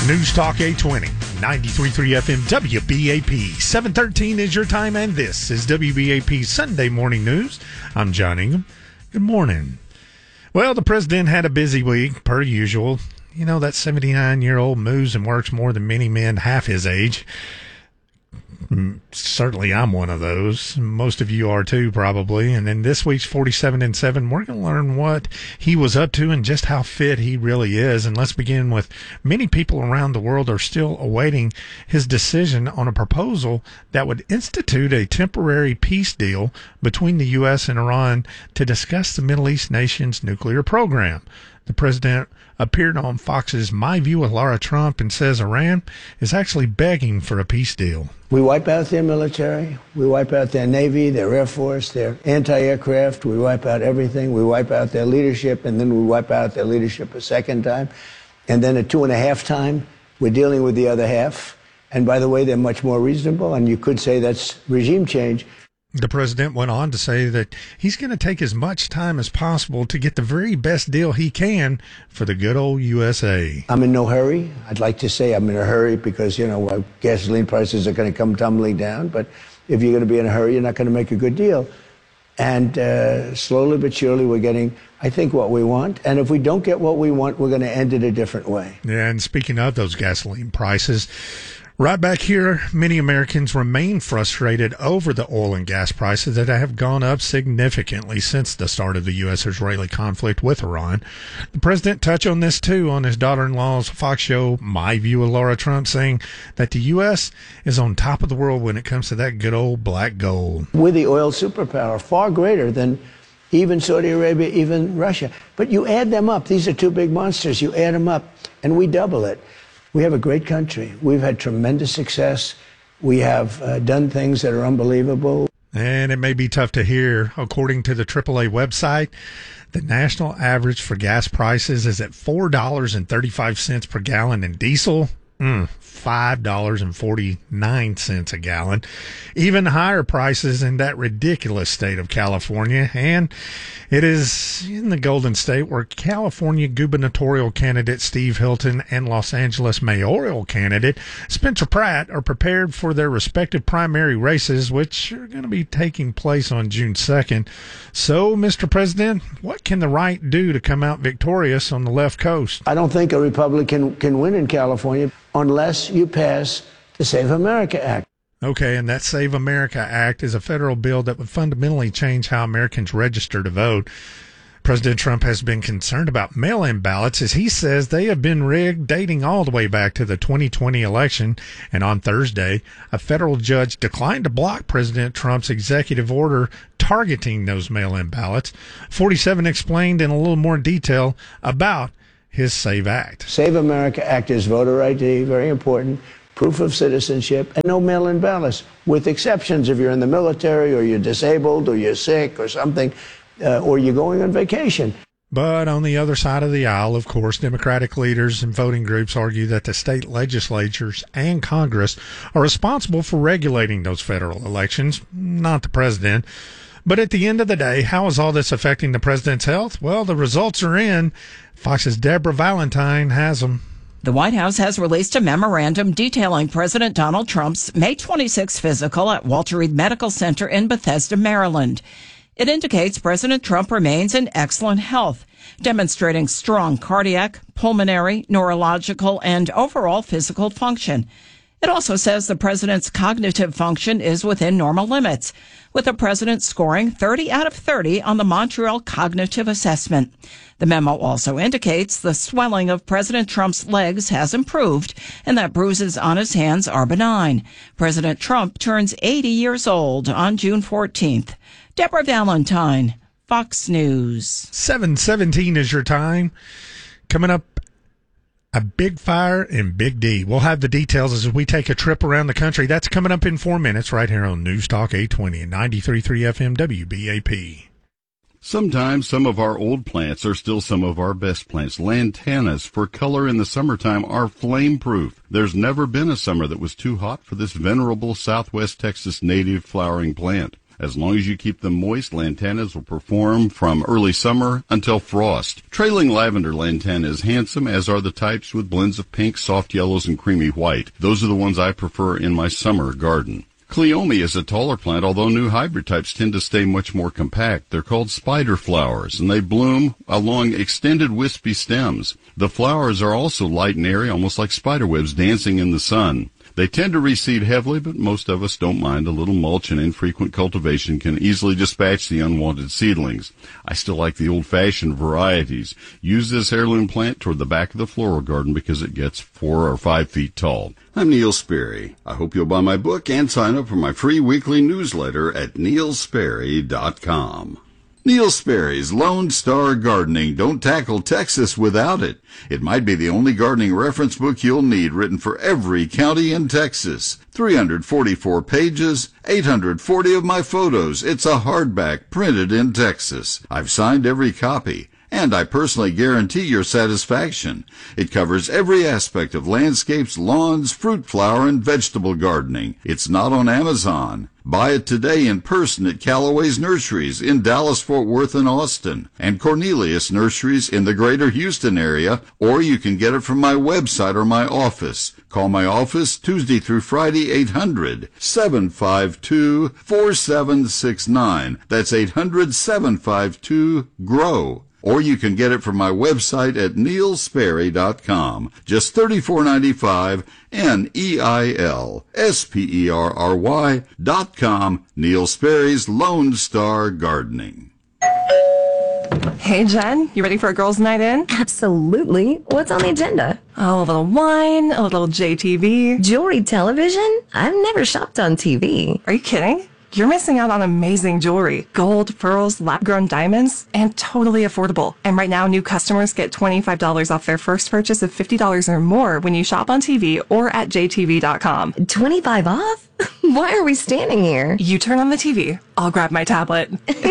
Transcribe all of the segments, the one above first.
News Talk 820, 93.3 FM, WBAP. 7:13 is your time, and this is WBAP Sunday Morning News. I'm John Ingham. Good morning. Well, the president had a busy week, per usual. You know, that 79-year-old moves and works more than many men half his age. Certainly I'm one of those. Most of you are too, probably. And in this week's 47 and 7, we're going to learn what he was up to and just how fit he really is. And let's begin with many people around the world are still awaiting his decision on a proposal that would institute a temporary peace deal between the U.S. and Iran to discuss the Middle East nation's nuclear program. The president appeared on Fox's My View with Laura Trump and says Iran is actually begging for a peace deal. We wipe out their military. We wipe out their Navy, their Air Force, their anti-aircraft. We wipe out everything. We wipe out their leadership, and then we wipe out their leadership a second time. And then at 2.5 times, we're dealing with the other half. And by the way, they're much more reasonable, and you could say that's regime change. The president went on to say that he's going to take as much time as possible to get the very best deal he can for the good old USA. I'm in no hurry. I'd like to say I'm in a hurry because, gasoline prices are going to come tumbling down. But if you're going to be in a hurry, you're not going to make a good deal. And slowly but surely, we're getting, I think, what we want. And if we don't get what we want, we're going to end it a different way. Yeah, and speaking of those gasoline prices, right back here, many Americans remain frustrated over the oil and gas prices that have gone up significantly since the start of the U.S.-Israeli conflict with Iran. The president touched on this, too, on his daughter-in-law's Fox show, My View with Laura Trump, saying that the U.S. is on top of the world when it comes to that good old black gold. We're the oil superpower, far greater than even Saudi Arabia, even Russia. But you add them up. These are two big monsters. You add them up, and we double it. We have a great country. We've had tremendous success. We have done things that are unbelievable. And it may be tough to hear. According to the AAA website, the national average for gas prices is at $4.35 per gallon in diesel. $5.49 a gallon. Even higher prices in that ridiculous state of California. And it is in the Golden State where California gubernatorial candidate Steve Hilton and Los Angeles mayoral candidate Spencer Pratt are prepared for their respective primary races, which are going to be taking place on June 2nd. So, Mr. President, what can the right do to come out victorious on the left coast? I don't think a Republican can win in California unless you pass the Save America Act. Okay, and that Save America Act is a federal bill that would fundamentally change how Americans register to vote. President Trump has been concerned about mail-in ballots as he says they have been rigged dating all the way back to the 2020 election. And on Thursday, a federal judge declined to block President Trump's executive order targeting those mail-in ballots. 47 explained in a little more detail about his SAVE Act. Save America Act is voter ID, very important, proof of citizenship, and no mail-in ballots, with exceptions if you're in the military or you're disabled or you're sick or something, or you're going on vacation. But on the other side of the aisle, of course, Democratic leaders and voting groups argue that the state legislatures and Congress are responsible for regulating those federal elections, not the president. But at the end of the day, how is all this affecting the president's health? Well, the results are in. Fox's Deborah Valentine has them. The White House has released a memorandum detailing President Donald Trump's May 26 physical at Walter Reed Medical Center in Bethesda, Maryland. It indicates President Trump remains in excellent health, demonstrating strong cardiac, pulmonary, neurological, and overall physical function. It also says the president's cognitive function is within normal limits, with the president scoring 30 out of 30 on the Montreal Cognitive Assessment. The memo also indicates the swelling of President Trump's legs has improved and that bruises on his hands are benign. President Trump turns 80 years old on June 14th. Deborah Valentine, Fox News. 7:17 is your time. Coming up, a big fire in Big D. We'll have the details as we take a trip around the country. That's coming up in 4 minutes right here on News Talk 820 and 93.3 FM WBAP. Sometimes some of our old plants are still some of our best plants. Lantanas for color in the summertime are flame-proof. There's never been a summer that was too hot for this venerable Southwest Texas native flowering plant. As long as you keep them moist, lantanas will perform from early summer until frost. Trailing lavender lantana is handsome, as are the types with blends of pink, soft yellows, and creamy white. Those are the ones I prefer in my summer garden. Cleome is a taller plant, although new hybrid types tend to stay much more compact. They're called spider flowers, and they bloom along extended wispy stems. The flowers are also light and airy, almost like spider webs dancing in the sun. They tend to reseed heavily, but most of us don't mind. A little mulch and infrequent cultivation can easily dispatch the unwanted seedlings. I still like the old-fashioned varieties. Use this heirloom plant toward the back of the floral garden because it gets 4 or 5 feet tall. I'm Neil Sperry. I hope you'll buy my book and sign up for my free weekly newsletter at neilsperry.com. Neil Sperry's Lone Star Gardening. Don't tackle Texas without it. It might be the only gardening reference book you'll need, written for every county in Texas. 344 pages, 840 of my photos. It's a hardback printed in Texas. I've signed every copy, and I personally guarantee your satisfaction. It covers every aspect of landscapes, lawns, fruit, flower, and vegetable gardening. It's not on Amazon. Buy it today in person at Callaway's Nurseries in Dallas, Fort Worth, and Austin, and Cornelius Nurseries in the greater Houston area, or you can get it from my website or my office. Call my office Tuesday through Friday, 800-752-4769. That's 800-752-GROW. Or you can get it from my website at neilsperry.com. Just $34.95, NEILSPERRY.com. Neil Sperry's Lone Star Gardening. Hey, Jen, you ready for a girls' night in? Absolutely. What's on the agenda? Oh, a little wine, a little JTV. Jewelry television? I've never shopped on TV. Are you kidding? You're missing out on amazing jewelry. Gold, pearls, lab-grown diamonds, and totally affordable. And right now, new customers get $25 off their first purchase of $50 or more when you shop on TV or at jtv.com. 25 off? Why are we standing here? You turn on the TV. I'll grab my tablet.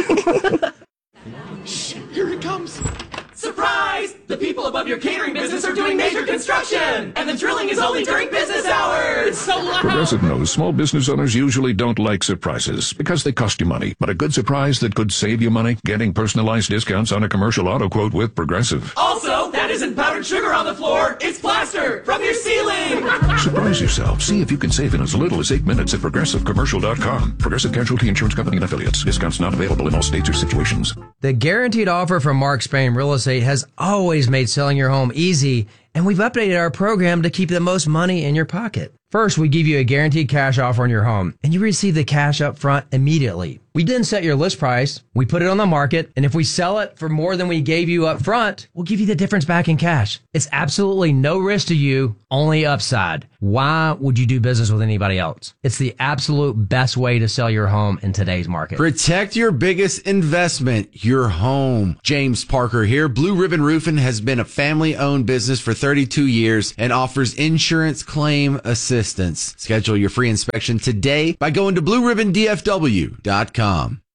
Shh, here it comes. Surprise! The people above your catering business are doing major construction, and the drilling is only during business hours. It's so loud. Progressive knows small business owners usually don't like surprises because they cost you money. But a good surprise that could save you money? Getting personalized discounts on a commercial auto quote with Progressive. Also, that isn't powdered sugar on the floor. It's plaster from your ceiling. Surprise yourself. See if you can save in as little as 8 minutes at ProgressiveCommercial.com. Progressive Casualty Insurance Company and Affiliates. Discounts not available in all states or situations. The guaranteed offer from Mark Spain Real Estate has always made selling your home easy, and we've updated our program to keep the most money in your pocket. First, we give you a guaranteed cash offer on your home, and you receive the cash up front immediately. We then set your list price, we put it on the market, and if we sell it for more than we gave you up front, we'll give you the difference back in cash. It's absolutely no risk to you, only upside. Why would you do business with anybody else? It's the absolute best way to sell your home in today's market. Protect your biggest investment, your home. James Parker here. Blue Ribbon Roofing has been a family-owned business for 32 years and offers insurance claim assistance. Schedule your free inspection today by going to blueribbondfw.com.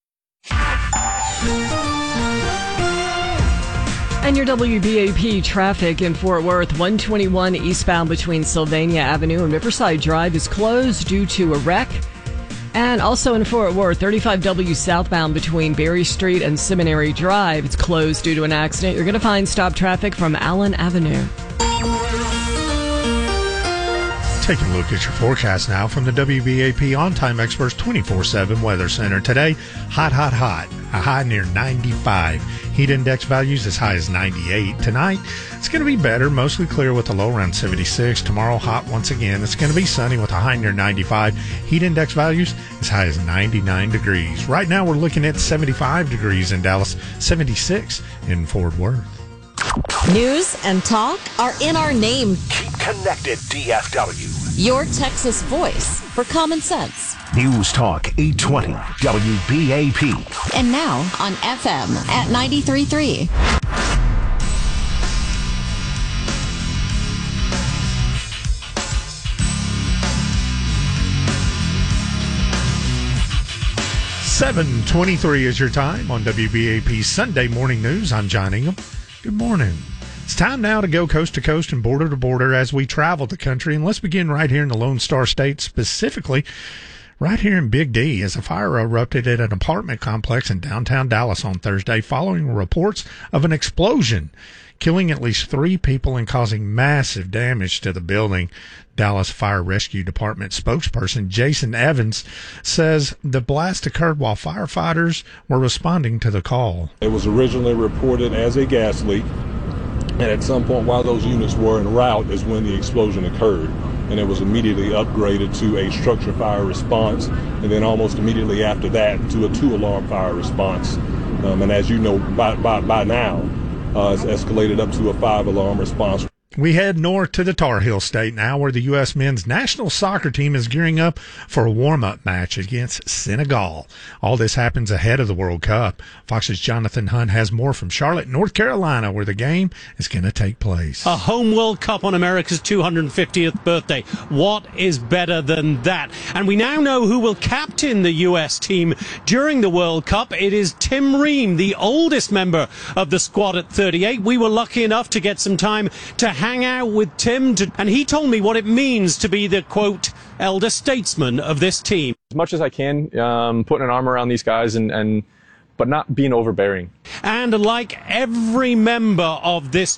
And your WBAP traffic in Fort Worth, 121 eastbound between Sylvania Avenue and Riverside Drive is closed due to a wreck. And also in Fort Worth, 35W southbound between Berry Street and Seminary Drive, it's closed due to an accident. You're going to find stop traffic from Allen Avenue. Taking a look at your forecast now from the WBAP On-Time Experts 24/7 Weather Center. Today, hot, hot, hot. A high near 95. Heat index values as high as 98. Tonight, it's going to be better, mostly clear with a low around 76. Tomorrow, hot once again. It's going to be sunny with a high near 95. Heat index values as high as 99 degrees. Right now, we're looking at 75 degrees in Dallas, 76 in Fort Worth. News and talk are in our name. Keep connected, DFW. Your Texas voice for common sense. News Talk 820 WBAP. And now on FM at 93.3. $7:23 is your time on WBAP Sunday Morning News. I'm John Ingham. Good morning. It's time now to go coast to coast and border to border as we travel the country. And let's begin right here in the Lone Star State, specifically right here in Big D as a fire erupted at an apartment complex in downtown Dallas on Thursday following reports of an explosion, killing at least 3 people and causing massive damage to the building. Dallas Fire Rescue Department spokesperson Jason Evans says the blast occurred while firefighters were responding to the call. It was originally reported as a gas leak, and at some point while those units were en route is when the explosion occurred, and it was immediately upgraded to a structure fire response, and then almost immediately after that to a 2-alarm fire response. And as you know, by now, it's escalated up to a 5-alarm response. We head north to the Tar Heel State now, where the U.S. men's national soccer team is gearing up for a warm-up match against Senegal. All this happens ahead of the World Cup. Fox's Jonathan Hunt has more from Charlotte, North Carolina, where the game is going to take place. A home World Cup on America's 250th birthday. What is better than that? And we now know who will captain the U.S. team during the World Cup. It is Tim Ream, the oldest member of the squad at 38. We were lucky enough to get some time to hang out with Tim, and he told me what it means to be the, quote, elder statesman of this team. As much as I can, putting an arm around these guys but not being overbearing. And like every member of this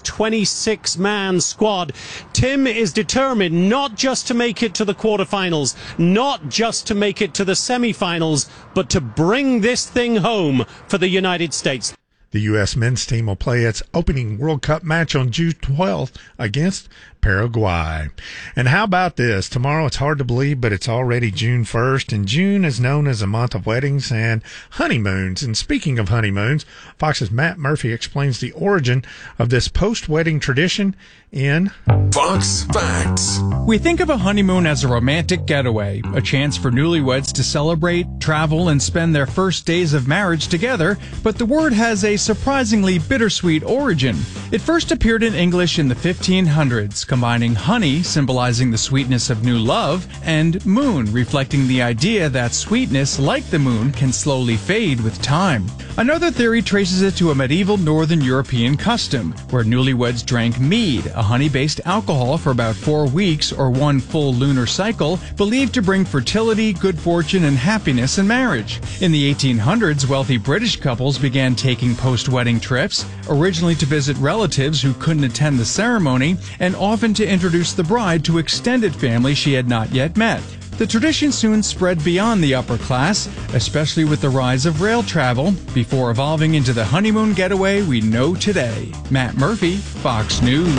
26-man squad, Tim is determined not just to make it to the quarterfinals, not just to make it to the semifinals, but to bring this thing home for the United States. The U.S. men's team will play its opening World Cup match on June 12th against Paraguay. And how about this? Tomorrow, it's hard to believe, but it's already June 1st, and June is known as a month of weddings and honeymoons. And speaking of honeymoons, Fox's Matt Murphy explains the origin of this post-wedding tradition in Fox Facts. We think of a honeymoon as a romantic getaway, a chance for newlyweds to celebrate, travel, and spend their first days of marriage together, but the word has a surprisingly bittersweet origin. It first appeared in English in the 1500s, combining honey, symbolizing the sweetness of new love, and moon, reflecting the idea that sweetness, like the moon, can slowly fade with time. Another theory traces it to a medieval Northern European custom, where newlyweds drank mead, a honey-based alcohol, for about 4 weeks or 1 full lunar cycle, believed to bring fertility, good fortune, and happiness in marriage. In the 1800s, wealthy British couples began taking post-wedding trips, originally to visit relatives who couldn't attend the ceremony, and often to introduce the bride to extended family she had not yet met. The tradition soon spread beyond the upper class, especially with the rise of rail travel, before evolving into the honeymoon getaway we know today. Matt Murphy, Fox News.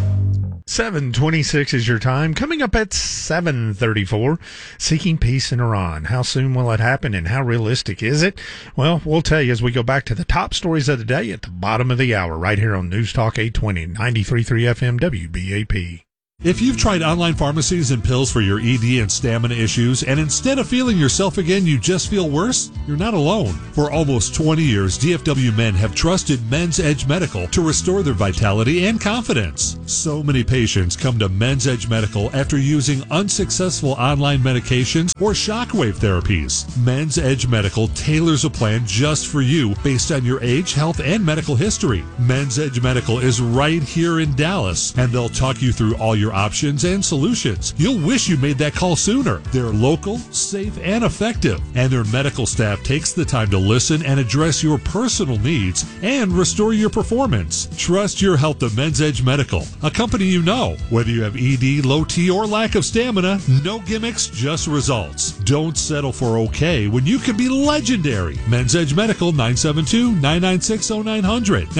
7:26 is your time. Coming up at 7:34, seeking peace in Iran. How soon will it happen, and how realistic is it? Well, we'll tell you as we go back to the top stories of the day at the bottom of the hour, right here on News Talk 820, 93.3 FM WBAP. If you've tried online pharmacies and pills for your ED and stamina issues, and instead of feeling yourself again, you just feel worse, you're not alone. For almost 20 years, DFW men have trusted Men's Edge Medical to restore their vitality and confidence. So many patients come to Men's Edge Medical after using unsuccessful online medications or shockwave therapies. Men's Edge Medical tailors a plan just for you based on your age, health, and medical history. Men's Edge Medical is right here in Dallas, and they'll talk you through all your options and solutions. You'll wish you made that call sooner. They're local, safe, and effective, and their medical staff takes the time to listen and address your personal needs and restore your performance. Trust your health to Men's Edge Medical, a company you know. Whether you have ED, low T, or lack of stamina, no gimmicks, just results. Don't settle for okay when you can be legendary. Men's Edge Medical, 972-996-0900,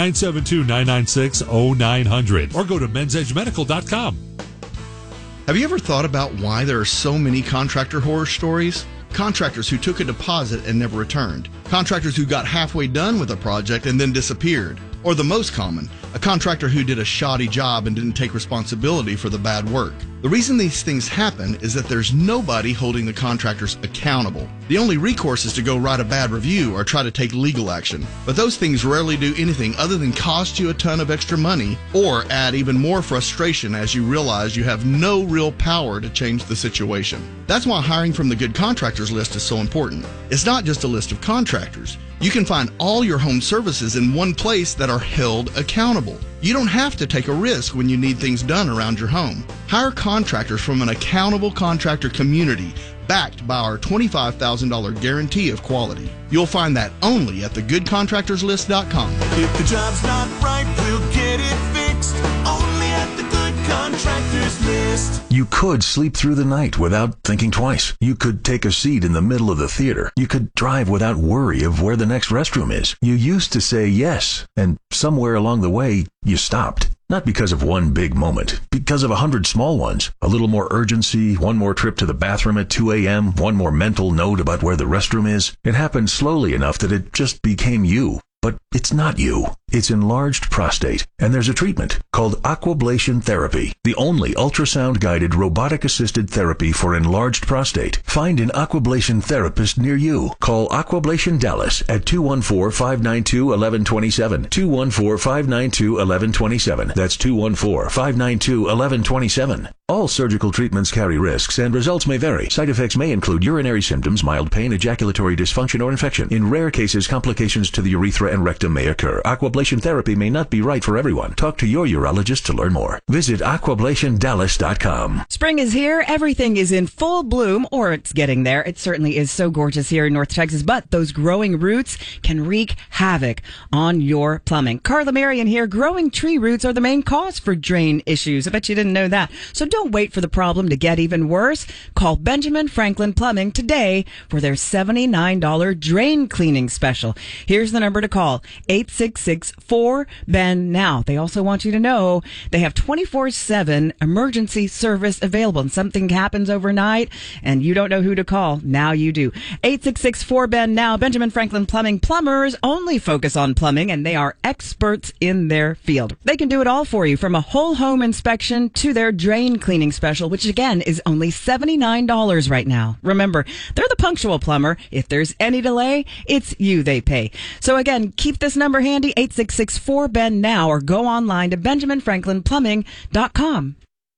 972-996-0900, or go to mensedgemedical.com. Have you ever thought about why there are so many contractor horror stories? Contractors who took a deposit and never returned. Contractors who got halfway done with a project and then disappeared. Or the most common, a contractor who did a shoddy job and didn't take responsibility for the bad work. The reason these things happen is that there's nobody holding the contractors accountable. The only recourse is to go write a bad review or try to take legal action. But those things rarely do anything other than cost you a ton of extra money or add even more frustration as you realize you have no real power to change the situation. That's why hiring from the Good Contractors list is so important. It's not just a list of contractors. You can find all your home services in one place that are held accountable. You don't have to take a risk when you need things done around your home. Hire contractors from an accountable contractor community backed by our $25,000 guarantee of quality. You'll find that only at thegoodcontractorslist.com. If the job's not right, we'll get it fixed. Only at the Good Contractors List. You could sleep through the night without thinking twice. You could take a seat in the middle of the theater. You could drive without worry of where the next restroom is. You used to say yes, and somewhere along the way, you stopped. Not because of one big moment, because of 100 small ones. A little more urgency, one more trip to the bathroom at 2 a.m., one more mental note about where the restroom is. It happened slowly enough that it just became you. But it's not you. It's enlarged prostate, and there's a treatment called aquablation therapy, the only ultrasound-guided robotic-assisted therapy for enlarged prostate. Find an aquablation therapist near you. Call Aquablation Dallas at 214-592-1127. 214-592-1127. That's 214-592-1127. All surgical treatments carry risks, and results may vary. Side effects may include urinary symptoms, mild pain, ejaculatory dysfunction, or infection. In rare cases, complications to the urethra and rectum may occur. Aquablation therapy may not be right for everyone. Talk to your urologist to learn more. Visit aquablationdallas.com. Spring is here. Everything is in full bloom, or it's getting there. It certainly is so gorgeous here in North Texas, but those growing roots can wreak havoc on your plumbing. Carla Marion here. Growing tree roots are the main cause for drain issues. I bet you didn't know that. So don't wait for the problem to get even worse. Call Benjamin Franklin Plumbing today for their $79 drain cleaning special. Here's the number to call, 866-4-BEN-NOW. They also want you to know they have 24/7 emergency service available. And something happens overnight and you don't know who to call. Now you do. 866-4-BEN-NOW. Benjamin Franklin Plumbing. Plumbers only focus on plumbing, and they are experts in their field. They can do it all for you, from a whole home inspection to their drain cleaning special, which again is only $79 right now. Remember, they're the punctual plumber. If there's any delay, it's you they pay. So again, keep this number handy, 866-4-BEN-NOW, or go online to BenjaminFranklinPlumbing.com.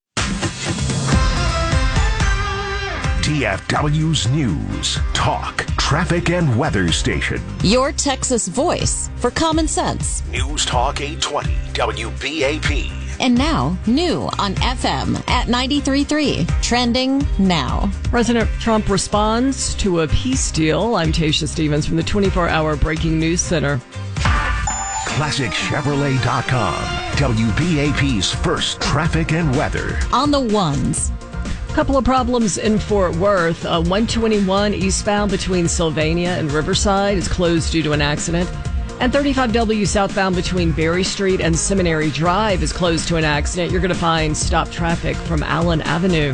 DFW's News, Talk, Traffic, and Weather Station. Your Texas voice for common sense. News Talk 820 WBAP. And now, new on FM at 93.3. Trending now. President Trump responds to a peace deal. I'm Tasha Stevens from the 24-hour Breaking News Center. ClassicChevrolet.com. WBAP's first traffic and weather. On the ones. Couple of problems in Fort Worth. 121 eastbound between Sylvania and Riverside is closed due to an accident. And 35W southbound between Berry Street and Seminary Drive is closed to an accident. You're going to find stop traffic from Allen Avenue.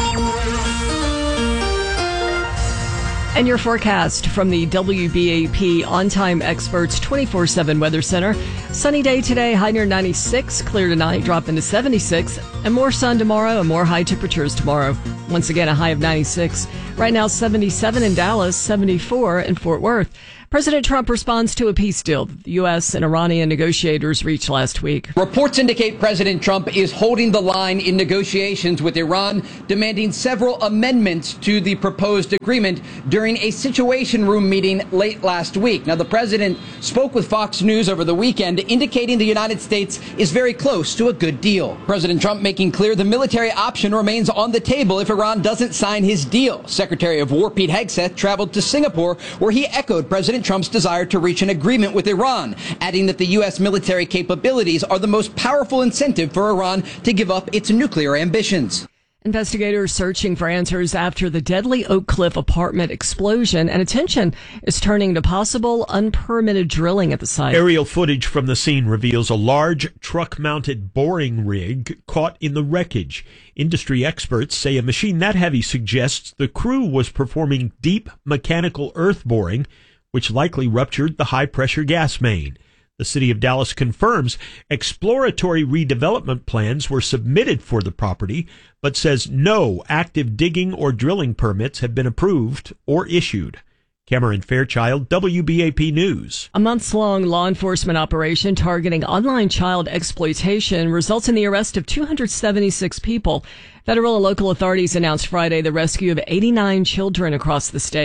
And your forecast from the WBAP On-Time Experts 24/7 Weather Center. Sunny day today, high near 96, clear tonight, drop into 76, and more sun tomorrow and more high temperatures tomorrow. Once again, a high of 96. Right now, 77 in Dallas, 74 in Fort Worth. President Trump responds to a peace deal that the U.S. and Iranian negotiators reached last week. Reports indicate President Trump is holding the line in negotiations with Iran, demanding several amendments to the proposed agreement during a Situation Room meeting late last week. Now, the president spoke with Fox News over the weekend, indicating the United States is very close to a good deal. President Trump making clear the military option remains on the table if Iran doesn't sign his deal. Secretary of War Pete Hegseth traveled to Singapore, where he echoed President Trump's desire to reach an agreement with Iran, adding that the U.S. military capabilities are the most powerful incentive for Iran to give up its nuclear ambitions. Investigators searching for answers after the deadly Oak Cliff apartment explosion, and attention is turning to possible unpermitted drilling at the site. Aerial footage from the scene reveals a large truck-mounted boring rig caught in the wreckage. Industry experts say a machine that heavy suggests the crew was performing deep mechanical earth boring, which likely ruptured the high-pressure gas main. The city of Dallas confirms exploratory redevelopment plans were submitted for the property, but says no active digging or drilling permits have been approved or issued. Cameron Fairchild, WBAP News. A months-long law enforcement operation targeting online child exploitation results in the arrest of 276 people. Federal and local authorities announced Friday the rescue of 89 children across the state.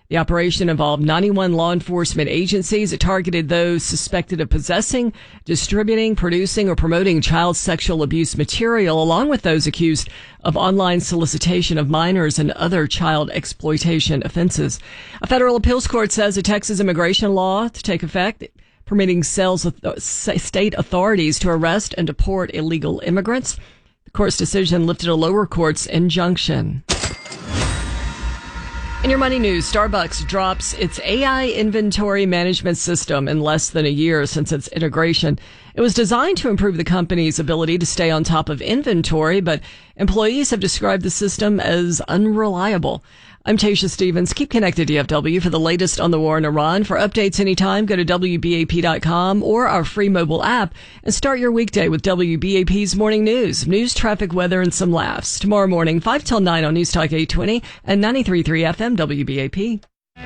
The operation involved 91 law enforcement agencies. It targeted those suspected of possessing, distributing, producing, or promoting child sexual abuse material, along with those accused of online solicitation of minors and other child exploitation offenses. A federal appeals court says a Texas immigration law to take effect, permitting state authorities to arrest and deport illegal immigrants. The court's decision lifted a lower court's injunction. In your money news, Starbucks drops its AI inventory management system in less than a year since its integration. It was designed to improve the company's ability to stay on top of inventory, but employees have described the system as unreliable. I'm Tasha Stevens. Keep connected to DFW for the latest on the war in Iran. For updates anytime, go to WBAP.com or our free mobile app and start your weekday with WBAP's Morning News. News, traffic, weather, and some laughs. Tomorrow morning, 5 till 9 on News Talk 820 and 93.3 FM WBAP.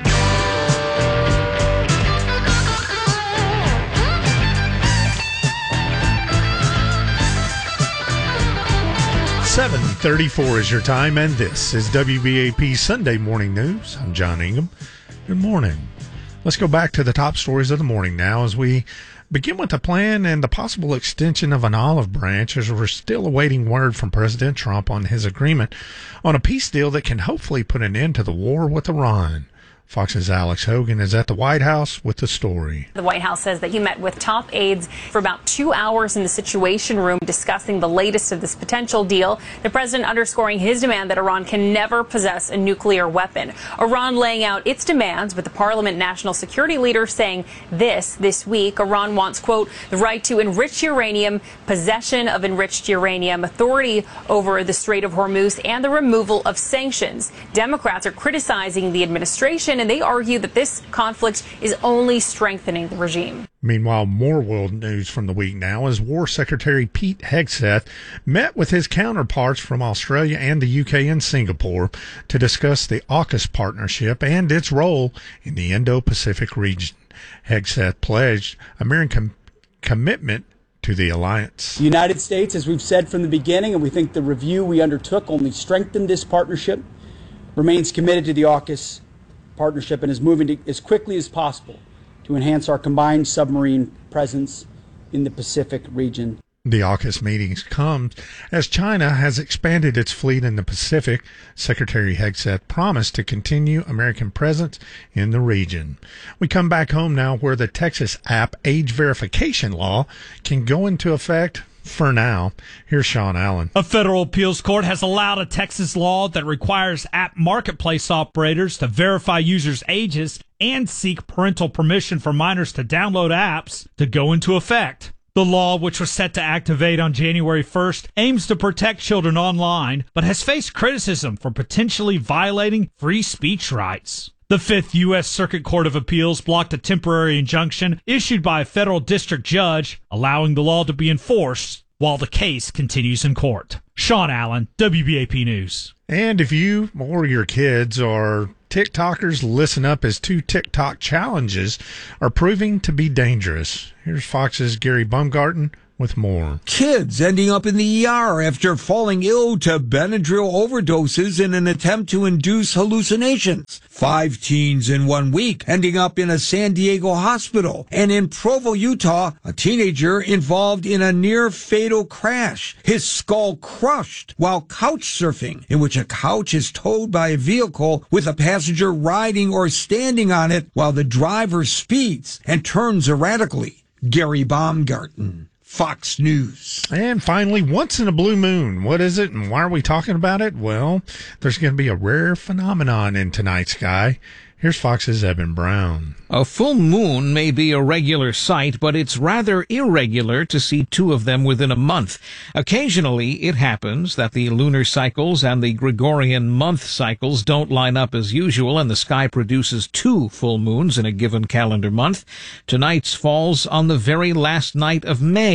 .34 is your time, and this is WBAP Sunday Morning News. I'm John Ingham. Good morning. Let's go back to the top stories of the morning now as we begin with the plan and the possible extension of an olive branch, as we're still awaiting word from President Trump on his agreement on a peace deal that can hopefully put an end to the war with Iran. Fox's Alex Hogan is at the White House with the story. The White House says that he met with top aides for about 2 hours in the Situation Room discussing the latest of this potential deal. The president underscoring his demand that Iran can never possess a nuclear weapon. Iran laying out its demands, with the Parliament National Security leader saying this week. Iran wants, quote, the right to enrich uranium, possession of enriched uranium, authority over the Strait of Hormuz, and the removal of sanctions. Democrats are criticizing the administration, and they argue that this conflict is only strengthening the regime. Meanwhile, more world news from the week now as War Secretary Pete Hegseth met with his counterparts from Australia and the UK and Singapore to discuss the AUKUS partnership and its role in the Indo-Pacific region. Hegseth pledged American commitment to the alliance. The United States, as we've said from the beginning, and we think the review we undertook only strengthened this partnership, remains committed to the AUKUS partnership and is moving as quickly as possible to enhance our combined submarine presence in the Pacific region. The AUKUS meetings come as China has expanded its fleet in the Pacific. Secretary Hegseth promised to continue American presence in the region. We come back home now, where the Texas app age verification law can go into effect for now. Here's Sean Allen. A federal appeals court has allowed a Texas law that requires app marketplace operators to verify users' ages and seek parental permission for minors to download apps to go into effect. The law, which was set to activate on January 1st, aims to protect children online, but has faced criticism for potentially violating free speech rights. The Fifth U.S. Circuit Court of Appeals blocked a temporary injunction issued by a federal district judge, allowing the law to be enforced while the case continues in court. Sean Allen, WBAP News. And if you or your kids are TikTokers, listen up, as 2 TikTok challenges are proving to be dangerous. Here's Fox's Gary Baumgarten with more. Kids ending up in the ER after falling ill to Benadryl overdoses in an attempt to induce hallucinations. 5 teens in 1 week ending up in a San Diego hospital. And in Provo, Utah, a teenager involved in a near-fatal crash. His skull crushed while couch surfing, in which a couch is towed by a vehicle with a passenger riding or standing on it while the driver speeds and turns erratically. Gary Baumgarten, Fox News. And finally, once in a blue moon. What is it, and why are we talking about it? Well, there's going to be a rare phenomenon in tonight's sky. Here's Fox's Eben Brown. A full moon may be a regular sight, but it's rather irregular to see 2 of them within a month. Occasionally, it happens that the lunar cycles and the Gregorian month cycles don't line up as usual, and the sky produces 2 full moons in a given calendar month. Tonight's falls on the very last night of May.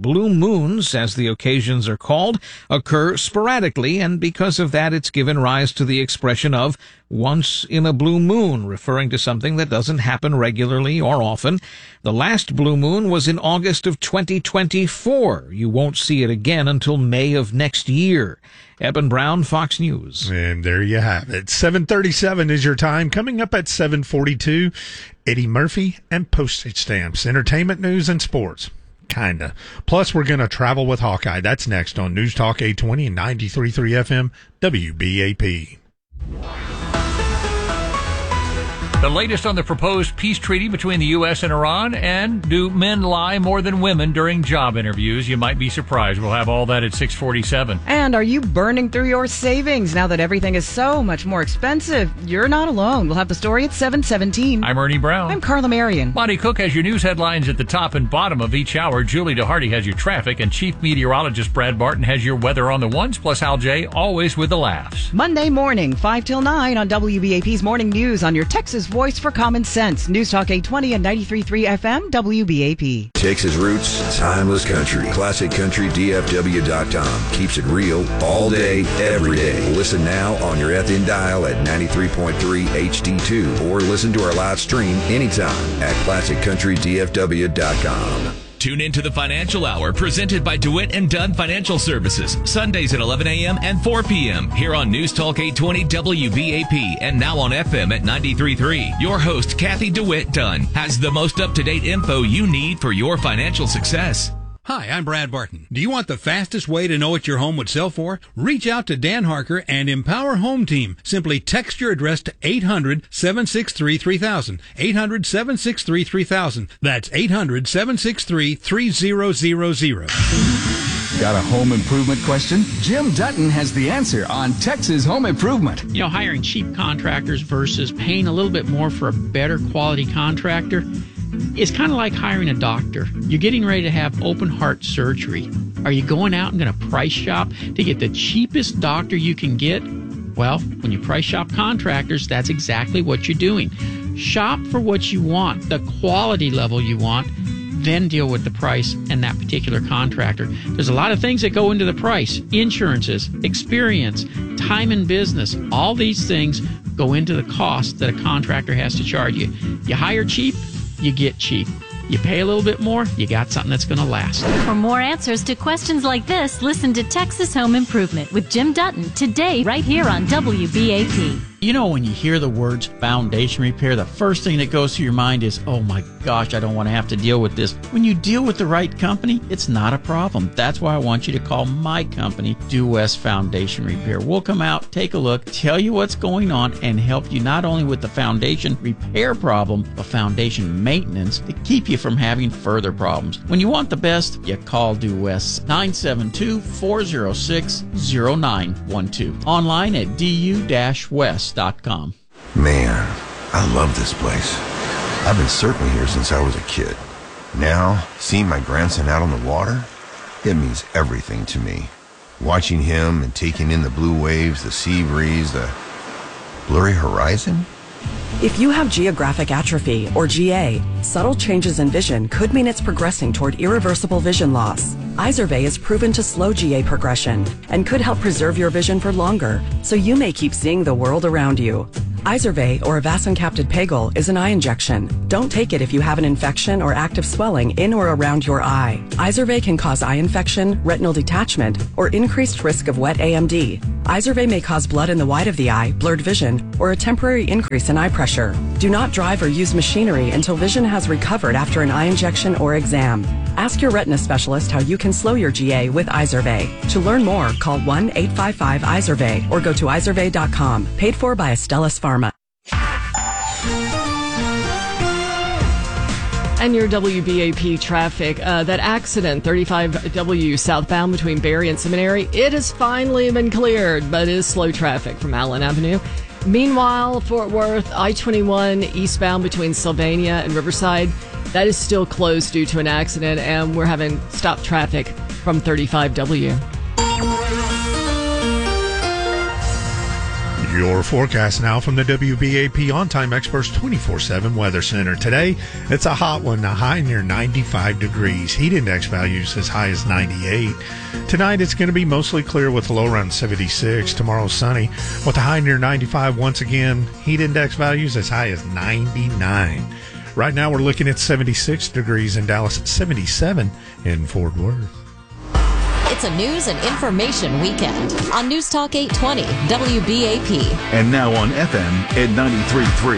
Blue moons, as the occasions are called, occur sporadically, and because of that, it's given rise to the expression of once in a blue moon, referring to something that doesn't happen regularly or often. The last blue moon was in August of 2024. You won't see it again until May of next year. Eben Brown, Fox News. And there you have it. 7:37 is your time. Coming up at 7:42, Eddie Murphy and postage stamps, entertainment news and sports. Kinda. Plus, we're going to travel with Hawkeye. That's next on News Talk 820 and 93.3 FM WBAP. The latest on the proposed peace treaty between the U.S. and Iran, and do men lie more than women during job interviews? You might be surprised. We'll have all that at 6:47. And are you burning through your savings now that everything is so much more expensive? You're not alone. We'll have the story at 7:17. I'm Ernie Brown. I'm Carla Marion. Monty Cook has your news headlines at the top and bottom of each hour. Julie DeHarty has your traffic, and Chief Meteorologist Brad Barton has your weather on the ones, plus Al J, always with the laughs. Monday morning, 5 till 9 on WBAP's Morning News on your Texas voice for common sense. News Talk 820 and 93.3 FM WBAP. Texas roots, timeless country. ClassicCountryDFW.com keeps it real all day, every day. Listen now on your FM dial at 93.3 HD2 or listen to our live stream anytime at ClassicCountryDFW.com. Tune in to the Financial Hour presented by DeWitt & Dunn Financial Services, Sundays at 11 a.m. and 4 p.m. here on News Talk 820 WBAP and now on FM at 93.3. Your host, Kathy DeWitt Dunn, has the most up-to-date info you need for your financial success. Hi, I'm Brad Barton. Do you want the fastest way to know what your home would sell for? Reach out to Dan Harker and Empower Home Team. Simply text your address to 800-763-3000. 800-763-3000. That's 800-763-3000. Got a home improvement question? Jim Dutton has the answer on Texas Home Improvement. You know, hiring cheap contractors versus paying a little bit more for a better quality contractor, it's kind of like hiring a doctor. You're getting ready to have open heart surgery. Are you going out and going to price shop to get the cheapest doctor you can get? Well, when you price shop contractors, that's exactly what you're doing. Shop for what you want, the quality level you want, then deal with the price and that particular contractor. There's a lot of things that go into the price. Insurances, experience, time in business, all these things go into the cost that a contractor has to charge you. You hire cheap, you get cheap. You pay a little bit more, you got something that's going to last. For more answers to questions like this, listen to Texas Home Improvement with Jim Dutton today right here on WBAP. You know, when you hear the words foundation repair, the first thing that goes through your mind is, oh my gosh, I don't want to have to deal with this. When you deal with the right company, it's not a problem. That's why I want you to call my company, Due West Foundation Repair. We'll come out, take a look, tell you what's going on, and help you not only with the foundation repair problem, but foundation maintenance to keep you from having further problems. When you want the best, you call Due West, 972-406-0912. Online at du-west.com. Man, I love this place. I've been surfing here since I was a kid. Now, seeing my grandson out on the water, it means everything to me. Watching him and taking in the blue waves, the sea breeze, the blurry horizon. If you have geographic atrophy, or GA, subtle changes in vision could mean it's progressing toward irreversible vision loss. Izervay is proven to slow GA progression and could help preserve your vision for longer, so you may keep seeing the world around you. Izervay, or avacincaptad pegol, is an eye injection. Don't take it if you have an infection or active swelling in or around your eye. Izervay can cause eye infection, retinal detachment, or increased risk of wet AMD. Izervay may cause blood in the white of the eye, blurred vision, or a temporary increase in eye pressure. Do not drive or use machinery until vision has recovered after an eye injection or exam. Ask your retina specialist how you can slow your GA with Izervay. To learn more, call 1-855-IZERVAY or go to izervay.com. Paid for by Astellas Pharma. And your WBAP traffic, that accident, 35W southbound between Berry and Seminary, it has finally been cleared, but it is slow traffic from Allen Avenue. Meanwhile, Fort Worth, I-21 eastbound between Sylvania and Riverside, that is still closed due to an accident, and we're having stop traffic from 35W. Your forecast now from the WBAP On-Time Experts 24/7 Weather Center. Today, it's a hot one, a high near 95 degrees. Heat index values as high as 98. Tonight, it's going to be mostly clear with a low around 76. Tomorrow, sunny with a high near 95 once again. Heat index values as high as 99. Right now, we're looking at 76 degrees in Dallas, 77 in Fort Worth. It's a news and information weekend on News Talk 820 WBAP. And now on FM at 93.3.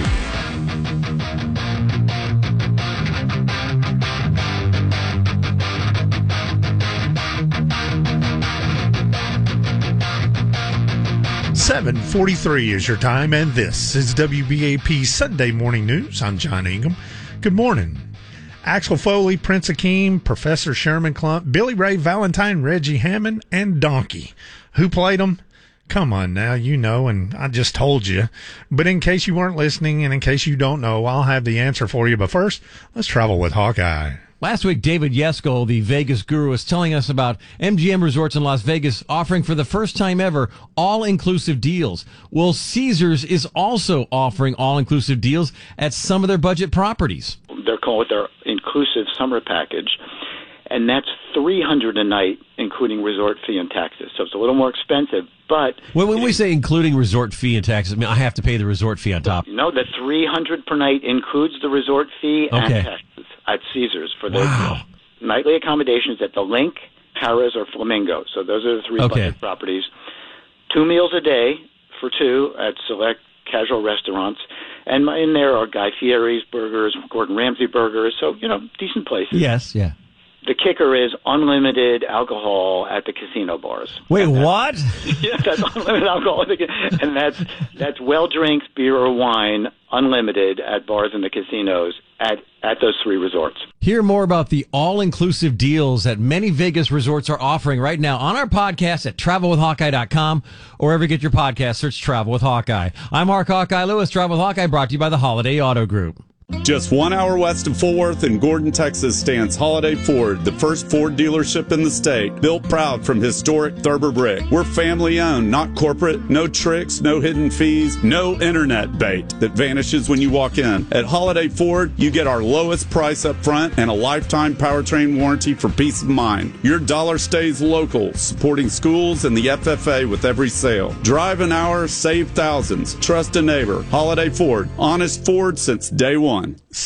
.43 is your time, and this is WBAP Sunday Morning News. I'm John Ingham. Good morning. Axel Foley, Prince Akeem, Professor Sherman Klump, Billy Ray Valentine, Reggie Hammond, and Donkey. Who played them? Come on now, you know, and I just told you. But in case you weren't listening and in case you don't know, I'll have the answer for you. But first, let's travel with Hawkeye. Last week, David Yesko, the Vegas guru, was telling us about MGM Resorts in Las Vegas offering for the first time ever all-inclusive deals. Well, Caesars is also offering all-inclusive deals at some of their budget properties. They're called their inclusive summer package, and that's $300 a night, including resort fee and taxes. So it's a little more expensive, but when we say including resort fee and taxes, I mean I have to pay the resort fee on top. No, the $300 per night includes the resort fee and taxes at Caesars for those nightly accommodations at the Link, Harrah's, or Flamingo. So those are the three budget properties. 2 meals a day for two at select casual restaurants. And in there are Guy Fieri's burgers, Gordon Ramsay burgers, so, you know, decent places. Yes, yeah. The kicker is unlimited alcohol at the casino bars. Wait, what? Yeah, that's unlimited alcohol. And that's well drinks, beer or wine, unlimited at bars in the casinos at those three resorts. Hear more about the all-inclusive deals that many Vegas resorts are offering right now on our podcast at travelwithhawkeye.com or wherever you get your podcast. Search Travel with Hawkeye. I'm Mark Hawkeye Lewis. Travel with Hawkeye brought to you by the Holiday Auto Group. Just 1 hour west of Fort Worth in Gordon, Texas stands Holiday Ford, the first Ford dealership in the state, built proud from historic Thurber brick. We're family owned, not corporate, no tricks, no hidden fees, no internet bait that vanishes when you walk in. At Holiday Ford, you get our lowest price up front and a lifetime powertrain warranty for peace of mind. Your dollar stays local, supporting schools and the FFA with every sale. Drive an hour, save thousands. Trust a neighbor. Holiday Ford, honest Ford since day one.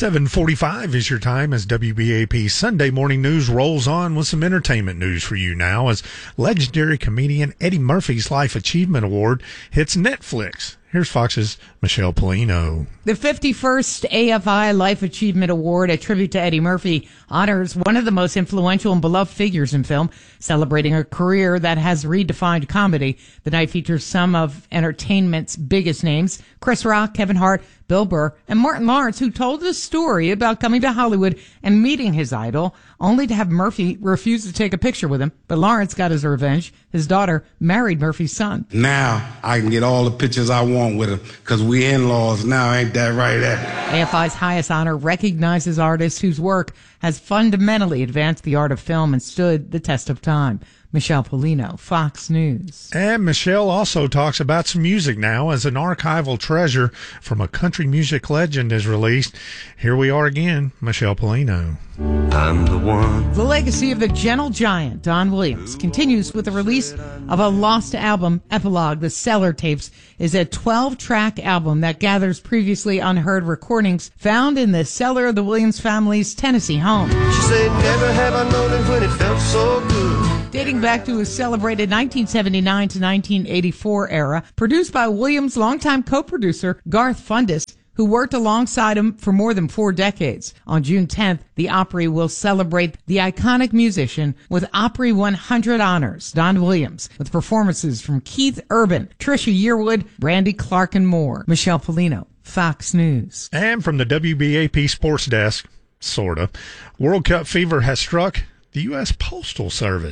7:45 is your time as WBAP Sunday Morning News rolls on with some entertainment news for you now as legendary comedian Eddie Murphy's Life Achievement Award hits Netflix. Here's Fox's Michelle Polino. The 51st AFI Life Achievement Award, a tribute to Eddie Murphy, honors one of the most influential and beloved figures in film, celebrating a career that has redefined comedy. The night features some of entertainment's biggest names, Chris Rock, Kevin Hart, Bill Burr, and Martin Lawrence, who told a story about coming to Hollywood and meeting his idol, only to have Murphy refuse to take a picture with him. But Lawrence got his revenge. His daughter married Murphy's son. Now I can get all the pictures I want with him because we in-laws now, ain't that right, Eddie? AFI's highest honor recognizes artists whose work has fundamentally advanced the art of film and stood the test of time. Michelle Polino, Fox News. And Michelle also talks about some music now as an archival treasure from a country music legend is released. Here we are again, Michelle Polino. I'm the one. The legacy of the gentle giant, Don Williams, continues with the release of a lost album, Epilogue. The Cellar Tapes is a 12-track album that gathers previously unheard recordings found in the cellar of the Williams family's Tennessee home. She said, never have I known it when it felt so good. Dating back to his celebrated 1979 to 1984 era, produced by Williams' longtime co-producer Garth Fundis, who worked alongside him for more than 4 decades. On June 10th, the Opry will celebrate the iconic musician with Opry 100 honors, Don Williams, with performances from Keith Urban, Trisha Yearwood, Brandy Clark, and more. Michelle Polino, Fox News. And from the WBAP Sports Desk, sorta, World Cup fever has struck the U.S. Postal Service.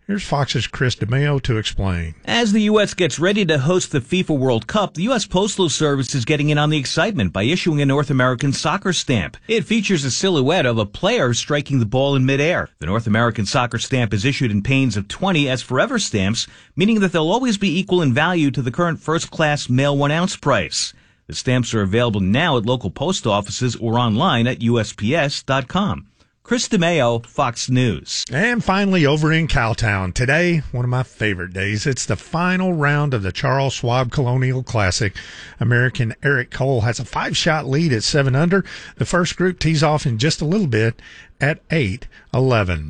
Here's Fox's Chris DeMeo to explain. As the U.S. gets ready to host the FIFA World Cup, the U.S. Postal Service is getting in on the excitement by issuing a North American soccer stamp. It features a silhouette of a player striking the ball in midair. The North American soccer stamp is issued in panes of 20 as forever stamps, meaning that they'll always be equal in value to the current first-class mail 1-ounce price. The stamps are available now at local post offices or online at USPS.com. Chris DeMeo, Fox News. And finally, over in Cowtown, today, one of my favorite days, it's the final round of the Charles Schwab Colonial Classic. American Eric Cole has a 5-shot lead at 7 under. The first group tees off in just a little bit at 8-11.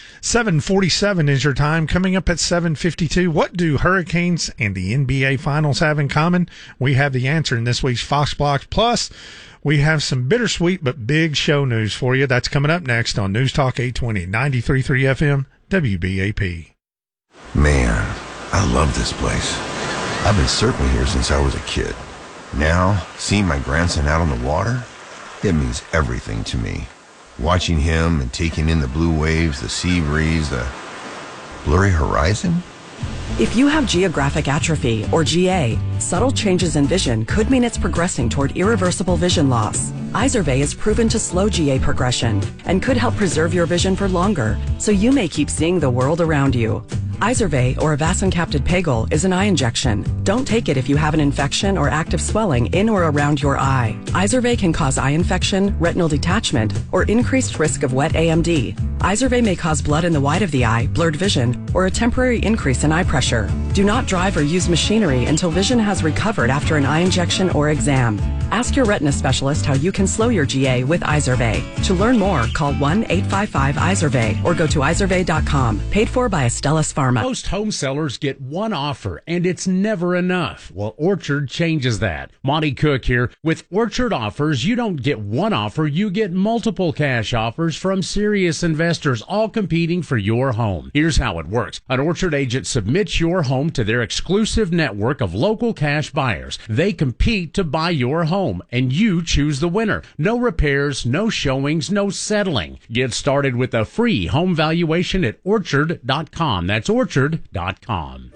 7:47 is your time. Coming up at 7:52, what do Hurricanes and the NBA Finals have in common? We have the answer in this week's Fox Blocks. Plus, we have some bittersweet but big show news for you. That's coming up next on News Talk 820, 93.3 FM, WBAP. Man, I love this place. I've been surfing here since I was a kid. Now, seeing my grandson out on the water, it means everything to me. Watching him and taking in the blue waves, the sea breeze, the blurry horizon. If you have geographic atrophy, or GA, subtle changes in vision could mean it's progressing toward irreversible vision loss. Izervay is proven to slow GA progression and could help preserve your vision for longer, so you may keep seeing the world around you. Izervay, or avacincaptad pegol, is an eye injection. Don't take it if you have an infection or active swelling in or around your eye. Izervay can cause eye infection, retinal detachment, or increased risk of wet AMD. Izervay may cause blood in the white of the eye, blurred vision, or a temporary increase in eye pressure. Do not drive or use machinery until vision has recovered after an eye injection or exam. Ask your retina specialist how you can slow your GA with Izervay. To learn more, call 1-855-IZERVAY or go to izervay.com. Paid for by Astellas Pharma. Most home sellers get one offer, and it's never enough. Well, Orchard changes that. Monty Cook here. With Orchard offers, you don't get one offer, you get multiple cash offers from serious investors, all competing for your home. Here's how it works. An Orchard agent submits your home to their exclusive network of local cash buyers. They compete to buy your home, and you choose the winner. No repairs, no showings, no settling. Get started with a free home valuation at Orchard.com. That's Orchard.com.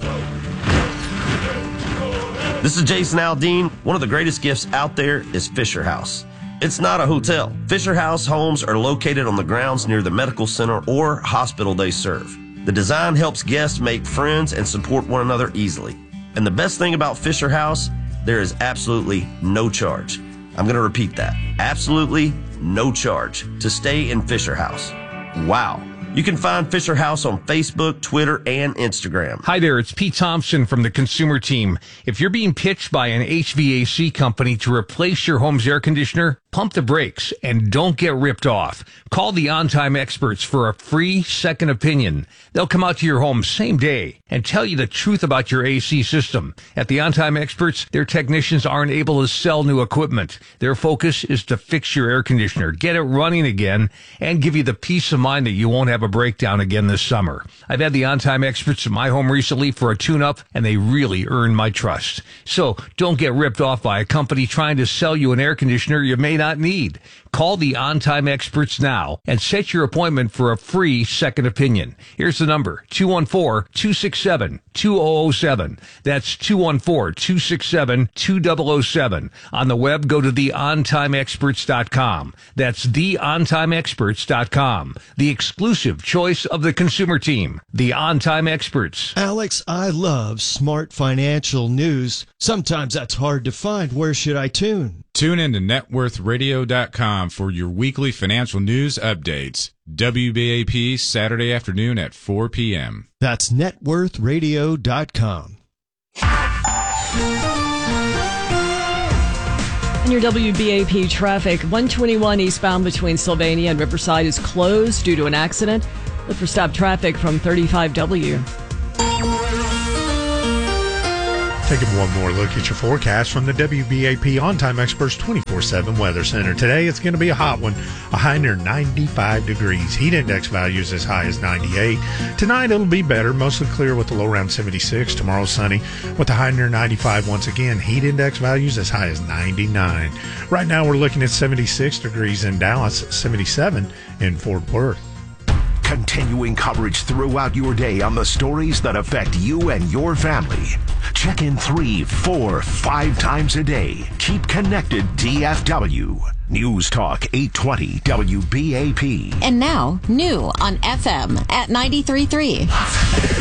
This is Jason Aldean. One of the greatest gifts out there is Fisher House. It's not a hotel. Fisher House homes are located on the grounds near the medical center or hospital they serve. The design helps guests make friends and support one another easily. And the best thing about Fisher House, there is absolutely no charge. I'm going to repeat that. Absolutely no charge to stay in Fisher House. Wow. You can find Fisher House on Facebook, Twitter, and Instagram. Hi there, it's Pete Thompson from the Consumer Team. If you're being pitched by an HVAC company to replace your home's air conditioner, pump the brakes and don't get ripped off. Call the On Time Experts for a free second opinion. They'll come out to your home same day and tell you the truth about your AC system. At the On Time Experts, their technicians aren't able to sell new equipment. Their focus is to fix your air conditioner, get it running again, and give you the peace of mind that you won't have a breakdown again this summer. I've had the On Time Experts in my home recently for a tune-up, and they really earned my trust. So don't get ripped off by a company trying to sell you an air conditioner you may not need. Call the On Time Experts now and set your appointment for a free second opinion. Here's the number, 214-267-2007. That's 214-267-2007. On the web, go to theontimeexperts.com. That's theontimeexperts.com. The exclusive choice of the Consumer Team, the On Time Experts. Alex, I love smart financial news. Sometimes that's hard to find. Where should I tune? Tune in to networthradio.com for your weekly financial news updates. WBAP Saturday afternoon at 4 p.m. That's networthradio.com. In your WBAP traffic, 121 eastbound between Sylvania and Riverside is closed due to an accident. Look for stop traffic from 35W. Taking one more look at your forecast from the WBAP On Time Experts 24/7 Weather Center. Today it's going to be a hot one, a high near 95 degrees. Heat index values as high as 98. Tonight it'll be better, mostly clear with a low around 76. Tomorrow sunny with a high near 95 once again. Heat index values as high as 99. Right now we're looking at 76 degrees in Dallas, 77 in Fort Worth. continuing coverage throughout your day on the stories that affect you and your family. Check in 3, 4, 5 times a day. Keep connected, DFW. News Talk 820 WBAP. And now, new on FM at 93.3.